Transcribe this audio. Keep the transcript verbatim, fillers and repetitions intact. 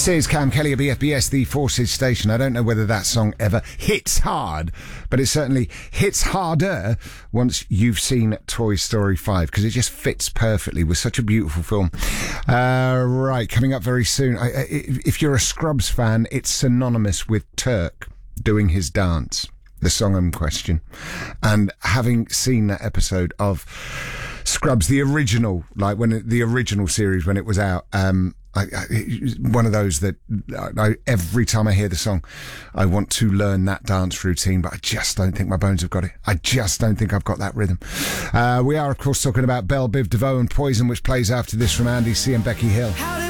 is Cam Kelly of B F B S, the Forces station. I don't know whether that song ever hits hard, but it certainly hits harder once you've seen Toy Story five, because it just fits perfectly with such a beautiful film. Uh, right, coming up very soon. I, I, if you're a Scrubs fan, it's synonymous with Turk doing his dance, the song in question. And having seen that episode of Scrubs, the original, like when it, the original series when it was out, um, I, I, one of those that I, every time I hear the song, I want to learn that dance routine, but I just don't think my bones have got it. I just don't think I've got that rhythm. Uh, we are, of course, talking about Belle Biv DeVoe and Poison, which plays after this from Andy C and Becky Hill.